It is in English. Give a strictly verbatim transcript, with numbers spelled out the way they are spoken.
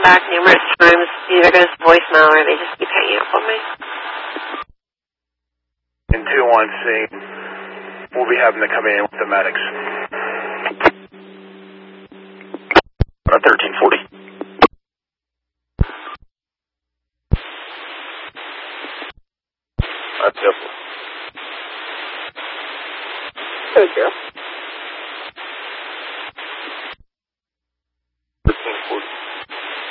back numerous times. It either goes voicemail or they just keep hanging up on me. In two one C, we'll be having to come in with the medics. Uh, thirteen forty. That's definitely. Code zero.